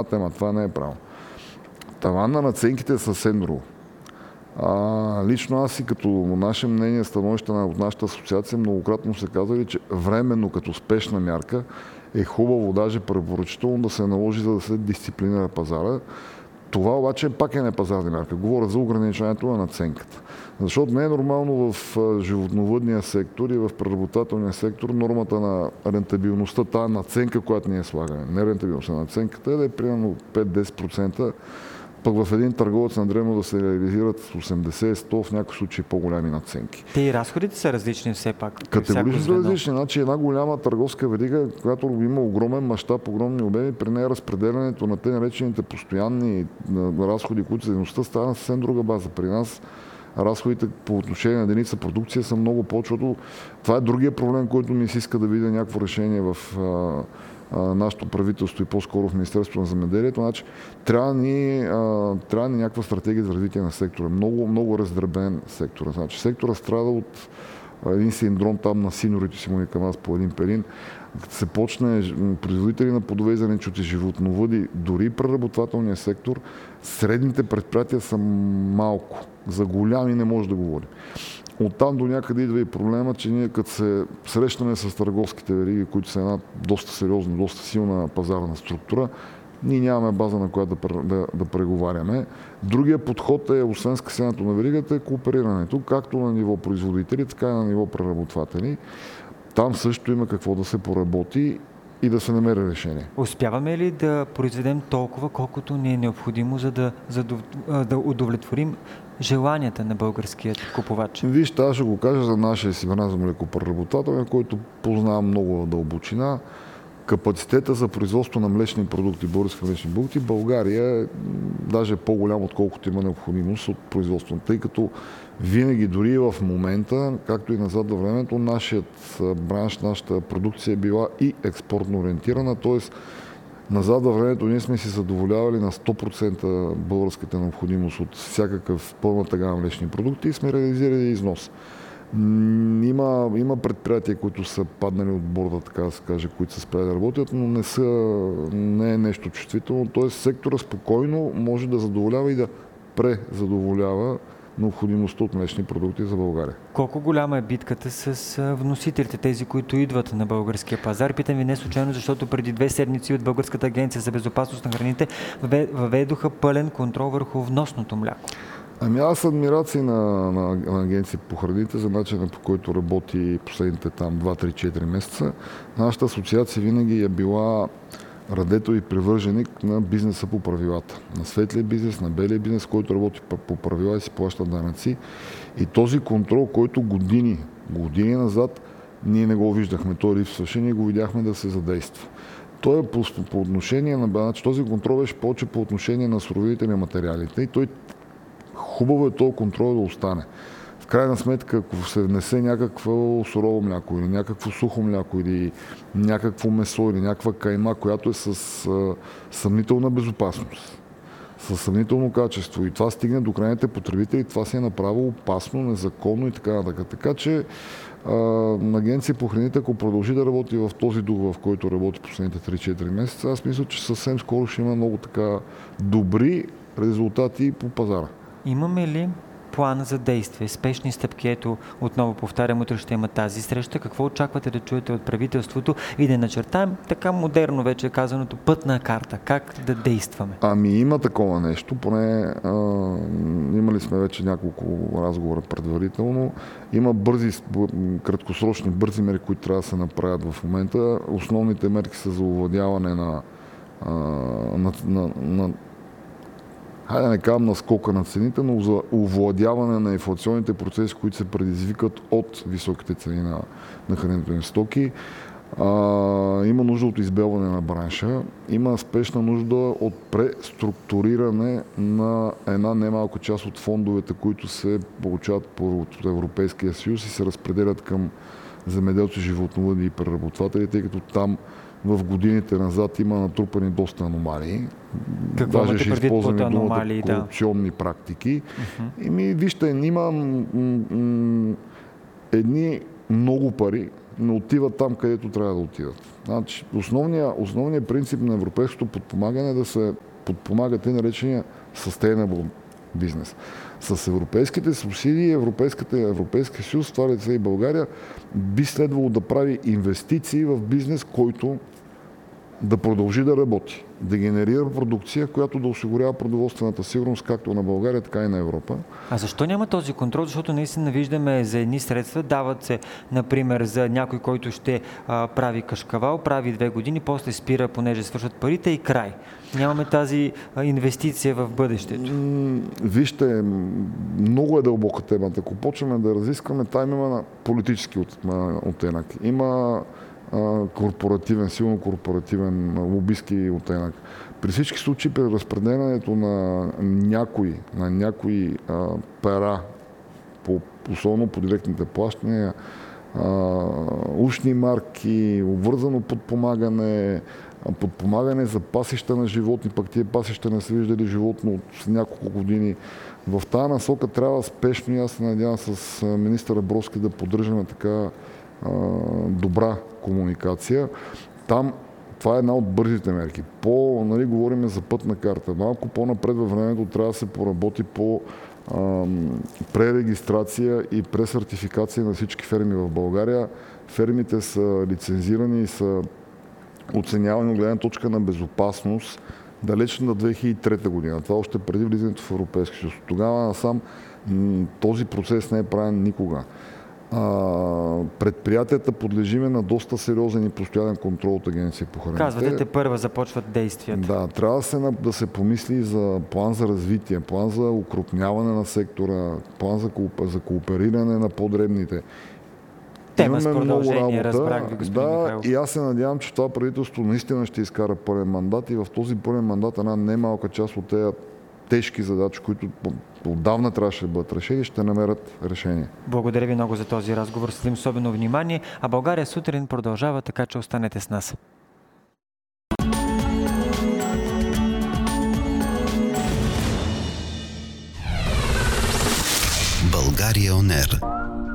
тема. Това не е правилно. Таван на надценките е съвсем друго. Лично аз и като наше мнение, становище от нашата асоциация, многократно се казали, че временно като спешна мярка е хубаво, даже препоръчително да се наложи, за да се дисциплинира пазара. Това обаче пак е не пазарна мярка. Говоря за ограничаването на надценката. Защото не е нормално в животновъдния сектор и в преработвателния сектор нормата на рентабилността, тази надценка, която ние слагаме, не рентабилността, надценката е да е примерно 5-10%, пък в един търговец на дребно да се реализират 80-100, в някакъв случай по-голями надценки. Те и разходите са различни все пак. Категорично са различни. Значи една голяма търговска верига, която има огромен мащаб, огромни обеми, при нея разпределянето на те наречените постоянни разходи, които са дейността, става на съвсем друга база. При нас разходите по отношение на единица продукция са много по-чото. Това е другия проблем, който ми се иска да видя някакво решение в нашето правителство и по-скоро в Министерството на земеделието. Значи, трябва ни някаква стратегия за развитие на сектора. Много, много раздробен сектора. Значи, сектора страда от един синдром там на синьорите си му към нас по един перин. Като се почне производители на плодове и зеленчуци, животновъди, дори преработвателния сектор, средните предприятия са малко. За голями не може да говорим. Оттам до някъде идва и проблема, че ние като се срещаме с търговските вериги, които са една доста сериозна, доста силна пазарна структура, ние нямаме база, на която да преговаряме. Другия подход е, освен скъсенето на веригата, е кооперирането, както на ниво производители, така и на ниво преработватели. Там също има какво да се поработи и да се намери решение. Успяваме ли да произведем толкова, колкото ни е необходимо, за да удовлетворим желанията на българският купувач? Вижте, аз ще го кажа за нашия си бранш за млекопреработвателя, който познавам много дълбочина. Капацитета за производство на млечни продукти, български млечни продукти, в България е даже по-голям, отколкото има необходимост от производството. Тъй като винаги, дори в момента, както и назад във времето, нашият бранш, нашата продукция е била и експортно ориентирана, т.е. назад във времето ние сме си задоволявали на 100% българската необходимост от всякакъв пълната гама млечни продукти и сме реализирали износ. Има предприятия, които са паднали от борда, така да се каже, които са спряли да работят, но не е нещо чувствително. Т.е. сектора спокойно може да задоволява и да презадоволява необходимостта от млечни продукти за България. Колко голяма е битката с вносителите, тези, които идват на българския пазар? Питам ви не случайно, защото преди 2 седмици от Българската агенция за безопасност на храните въведоха пълен контрол върху вносното мляко. Аз адмирации на агенция по храните за начина, по който работи последните там 2-3-4 месеца. Нашата асоциация винаги е била радетел и привърженик на бизнеса по правилата. На светлия бизнес, на белия бизнес, който работи по правила и си плаща данъци. И този контрол, който години назад ние не го виждахме, той липсваше, ние го видяхме да се задейства. Той е по отношение на този контрол беше повече по отношение на суровините на материалите и той хубаво е този контрол да остане. В крайна сметка, ако се внесе някакво сурово мляко или някакво сухо мляко или някакво месо или някаква кайма, която е с съмнителна безопасност, с съмнително качество и това стигне до крайните потребители, това си е направо опасно, незаконно и така нататък. Така че агенция по храните, ако продължи да работи в този дух, в който работи последните 3-4 месеца, аз мисля, че съвсем скоро ще има много така добри резултати по пазара. Имаме ли план за действие, спешни стъпки? Ето, отново повтарям, утре ще има тази среща. Какво очаквате да чуете от правителството и да начертаем така модерно вече казаното пътна карта? Как да действаме? Има такова нещо, поне имали сме вече няколко разговора предварително. Има краткосрочни, бързи мерки, които трябва да се направят в момента. Основните мерки са за овладяване на хайде не казвам на скока на цените, но за овладяване на инфлационните процеси, които се предизвикат от високите цени на хранителни стоки. Има нужда от избелване на бранша, има спешна нужда от преструктуриране на една немалка част от фондовете, които се получават от Европейския съюз и се разпределят към земеделци, животновъди и преработватели, тъй като там в годините назад има натрупани доста аномалии. Даже ще използваме думата корупционни практики. Вижте, има едни много пари, не отиват там, където трябва да отиват. Значи, основният принцип на европейското подпомагане е да се подпомагат и наречения sustainable бизнес. С европейските субсидии Европейския съюз, това лице и България, би следвало да прави инвестиции в бизнес, който да продължи да работи, да генерира продукция, която да осигурява продоволствената сигурност както на България, така и на Европа. А защо няма този контрол? Защото наистина виждаме за едни средства, дават се, например, за някой, който ще прави кашкавал, прави 2 години, после спира, понеже свършат парите и край. Нямаме тази инвестиция в бъдещето. Вижте, много е дълбока темата. Ако почваме да разискваме, там има на политически оттенък. Има силно корпоративен, лобистки оттенък. При всички случаи при разпределянето на някои пера, особено по директните плащания, ушни марки, обвързано подпомагане за пасища на животни, пък тия пасища не са виждали животно от няколко години. В тази насока трябва спешно, и аз се надявам с министъра Бровски да поддържаме така добра комуникация. Там това е една от бързите мерки. Говорим за пътна карта. Малко по-напред във времето трябва да се поработи по пререгистрация и пресертификация на всички ферми в България. Фермите са лицензирани и са оценявани от гледна точка на безопасност далеч на 2003 година. Това още преди влизането в Европейския съюз. Тогава насам този процес не е правен никога. Предприятията подлежиме на доста сериозен и постоянен контрол от Агенция по храните. Казвате, те първа започват действията. Да, трябва да се помисли за план за развитие, план за укрупняване на сектора, план за коопериране на по-дребните. Тема с продължение, разбрах ви, господин Михайлов. И аз се надявам, че това правителство наистина ще изкара пълен мандат и в този пълен мандат една немалка част от тези тежки задачи, които отдавна трябваше да бъдат решени, ще намерят решение. Благодаря ви много за този разговор. Следим особено внимание, а България сутрин продължава, така че останете с нас. България On Air.